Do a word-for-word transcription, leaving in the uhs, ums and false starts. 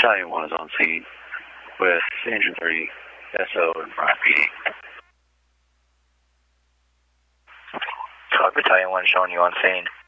Battalion one is on scene with Engine three, S O, and Bryant P D. Copy, Battalion one showing you on scene.